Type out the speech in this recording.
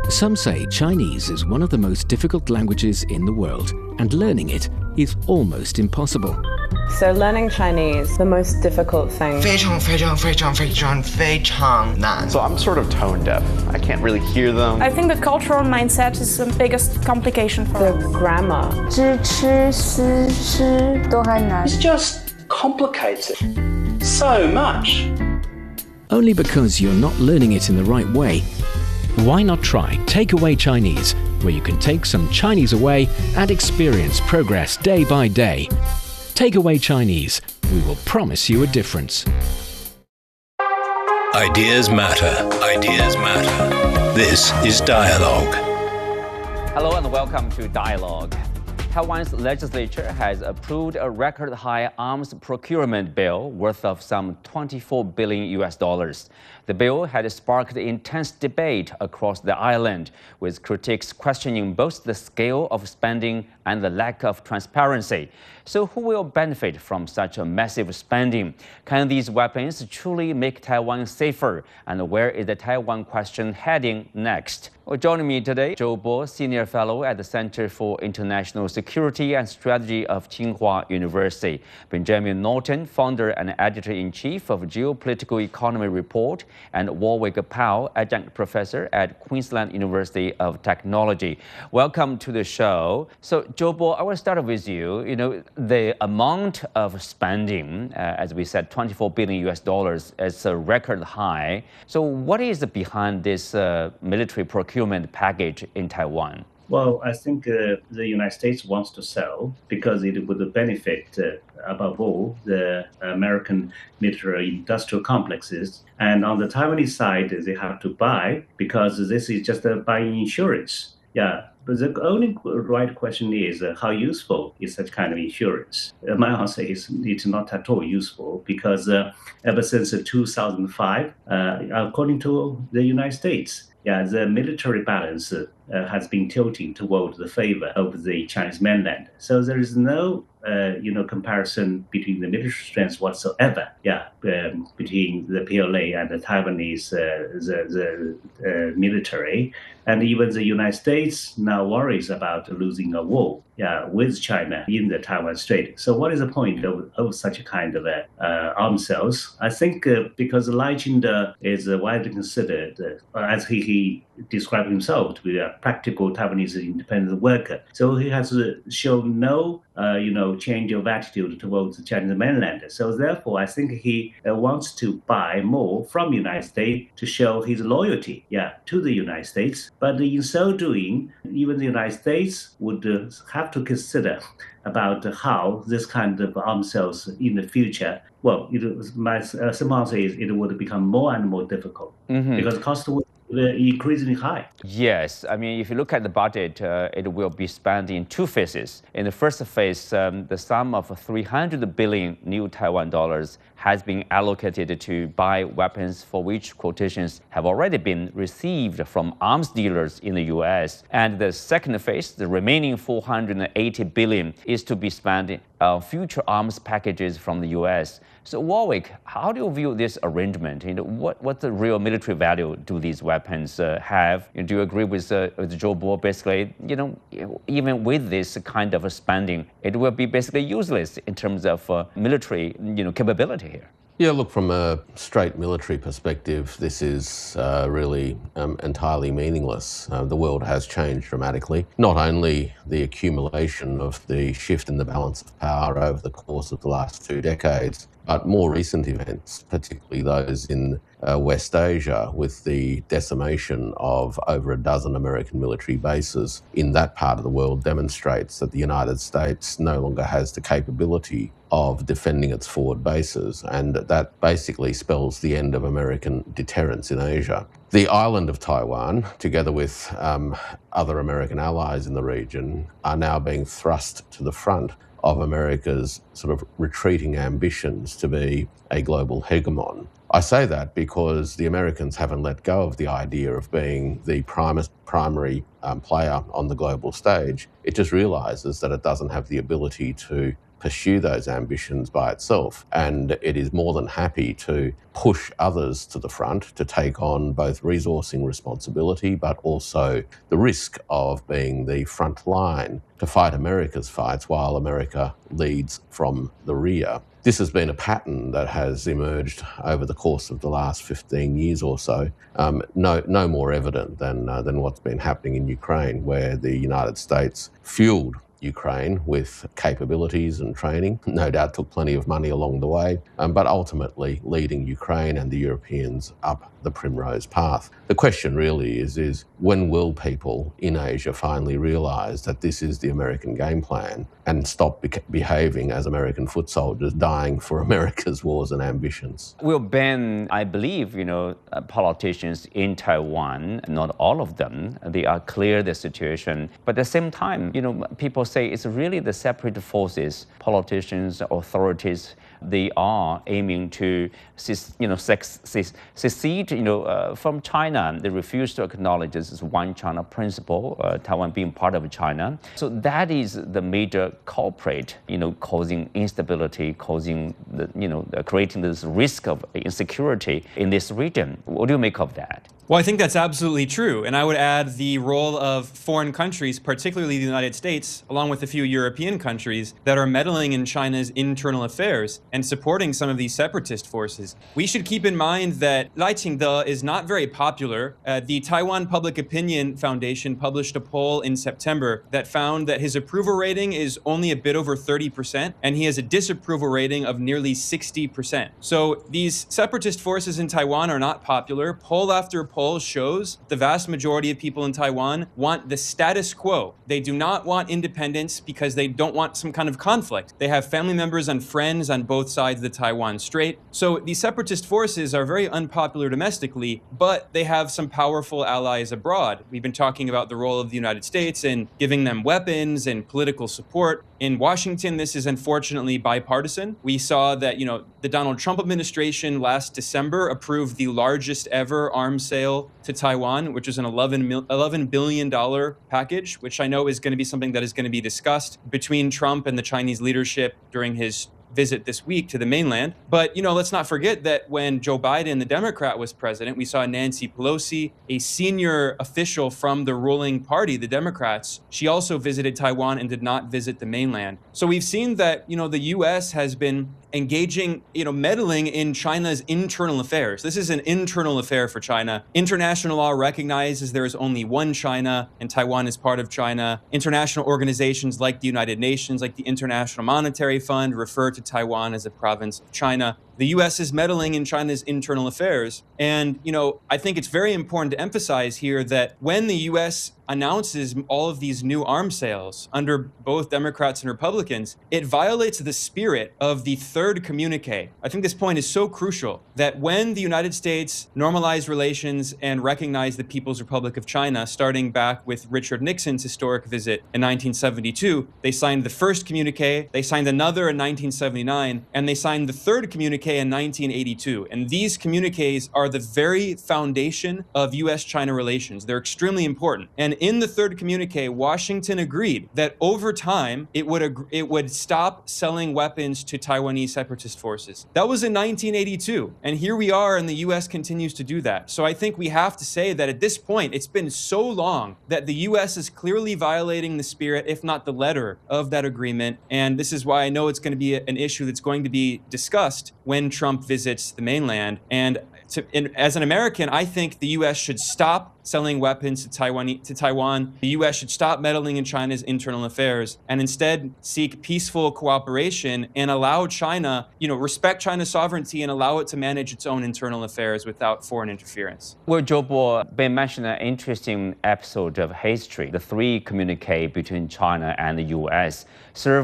Some say Chinese is one of the most difficult languages in the world, and learning it is almost impossible. So learning Chinese, the most difficult thing. 非常非常非常非常非常难. So I'm sort of tone deaf. I can't really hear them. I think the cultural mindset is the biggest complication for The grammar. 知吃思诗都很难. It's just complicated so much. Only because you're not learning it in the right way. Why not try Takeaway Chinese, where you can take some Chinese away and experience progress day by day. Takeaway Chinese. We will promise you a difference. Ideas matter. Ideas matter. This is Dialogue. Hello and welcome to Dialogue. Taiwan's legislature has approved a record-high arms procurement bill worth of some $24 billion. The bill had sparked intense debate across the island, with critics questioning both the scale of spending and the lack of transparency. So who will benefit from such a massive spending? Can these weapons truly make Taiwan safer? And where is the Taiwan question heading next? Well, joining me today, Zhou Bo, Senior Fellow at the Center for International Security and Strategy of Tsinghua University, Benjamin Norton, Founder and Editor-in-Chief of Geopolitical Economy Report, and Warwick Powell, Adjunct Professor at Queensland University of Technology. Welcome to the show. So, Zhou Bo, I will start with you. The amount of spending, as we said, $24 billion is a record high. So what is behind this military procurement package in Taiwan? Well, I think the United States wants to sell because it would benefit, above all, the American military industrial complexes. And on the Taiwanese side, they have to buy because this is just buying insurance. Yeah. But the only right question is how useful is such kind of insurance? My answer is it's not at all useful because ever since 2005, according to the United States, the military balance has been tilting toward the favor of the Chinese mainland. So there is no comparison between the military strengths whatsoever. Between the PLA and the Taiwanese military, and even the United States now worries about losing a war. With China in the Taiwan Strait. So what is the point of such a kind of arms sales? I think because Lai Ching-te is widely considered, as he described himself, to be a practical Taiwanese independent worker. So he has shown no change of attitude towards the Chinese mainland. So therefore, I think he wants to buy more from the United States to show his loyalty, to the United States. But in so doing, even the United States would have to consider about how this kind of arms sales in the future. Well, my simple answer is it would become more and more difficult because cost would increasingly high. Yes, I mean, if you look at the budget, it will be spent in two phases. In the first phase, the sum of 300 billion new Taiwan dollars has been allocated to buy weapons for which quotations have already been received from arms dealers in the U.S. And the second phase, the remaining 480 billion, is to be spent on future arms packages from the U.S. So Warwick, how do you view this arrangement? What the real military value do these weapons have? Do you agree with Zhou Bo? Basically, even with this kind of spending, it will be basically useless in terms of military, capability here. Yeah, look, from a straight military perspective, this is really entirely meaningless. The world has changed dramatically. Not only the accumulation of the shift in the balance of power over the course of the last 2 decades, but more recent events, particularly those in West Asia, with the decimation of over a dozen American military bases in that part of the world, demonstrates that the United States no longer has the capability of defending its forward bases, and that basically spells the end of American deterrence in Asia. The island of Taiwan, together with other American allies in the region, are now being thrust to the front of America's sort of retreating ambitions to be a global hegemon. I say that because the Americans haven't let go of the idea of being the primary player on the global stage. It just realizes that it doesn't have the ability to pursue those ambitions by itself. And it is more than happy to push others to the front to take on both resourcing responsibility, but also the risk of being the front line to fight America's fights while America leads from the rear. This has been a pattern that has emerged over the course of the last 15 years or so, no more evident than what's been happening in Ukraine, where the United States fueled Ukraine with capabilities and training, no doubt took plenty of money along the way, but ultimately leading Ukraine and the Europeans up the primrose path. The question really is when will people in Asia finally realise that this is the American game plan and stop behaving as American foot soldiers dying for America's wars and ambitions? Well, Ben, I believe, politicians in Taiwan, not all of them, they are clear the situation. But at the same time, people say it's really the separate forces, politicians, authorities, they are aiming to secede from China. They refuse to acknowledge this is one China principle, Taiwan being part of China. So that is the major culprit, causing instability, causing creating this risk of insecurity in this region. What do you make of that? Well, I think that's absolutely true. And I would add the role of foreign countries, particularly the United States, along with a few European countries that are meddling in China's internal affairs and supporting some of these separatist forces. We should keep in mind that Lai Ching-te is not very popular. The Taiwan Public Opinion Foundation published a poll in September that found that his approval rating is only a bit over 30%, and he has a disapproval rating of nearly 60%. So these separatist forces in Taiwan are not popular. Poll after poll shows the vast majority of people in Taiwan want the status quo. They do not want independence because they don't want some kind of conflict. They have family members and friends on both sides of the Taiwan Strait. So these separatist forces are very unpopular domestically, but they have some powerful allies abroad. We've been talking about the role of the United States in giving them weapons and political support. In Washington, this is unfortunately bipartisan. We saw that, the Donald Trump administration last December approved the largest ever arms sale to Taiwan, which is an $11 billion package, which I know is going to be something that is going to be discussed between Trump and the Chinese leadership during his visit this week to the mainland. But, let's not forget that when Joe Biden, the Democrat, was president, we saw Nancy Pelosi, a senior official from the ruling party, the Democrats. She also visited Taiwan and did not visit the mainland. So we've seen that, the U.S. has been engaging, meddling in China's internal affairs. This is an internal affair for China. International law recognizes there is only one China and Taiwan is part of China. International organizations like the United Nations, like the International Monetary Fund, refer to Taiwan as a province of China. The U.S. is meddling in China's internal affairs. And, I think it's very important to emphasize here that when the U.S. announces all of these new arms sales under both Democrats and Republicans, it violates the spirit of the third communique. I think this point is so crucial that when the United States normalized relations and recognized the People's Republic of China, starting back with Richard Nixon's historic visit in 1972, they signed the first communique, they signed another in 1979, and they signed the third communique in 1982. And these communiques are the very foundation of U.S.-China relations. They're extremely important. And in the third communique, Washington agreed that over time, it would stop selling weapons to Taiwanese separatist forces. That was in 1982. And here we are, and the U.S. continues to do that. So I think we have to say that at this point, it's been so long that the U.S. is clearly violating the spirit, if not the letter, of that agreement. And this is why I know it's going to be an issue that's going to be discussed when Trump visits the mainland. And as an American, I think the U.S. should stop selling weapons to Taiwan. The U.S. should stop meddling in China's internal affairs and instead seek peaceful cooperation and allow China, respect China's sovereignty and allow it to manage its own internal affairs without foreign interference. Well, Zhou Bo, Ben mentioned an interesting episode of history. The three communique between China and the U.S. serve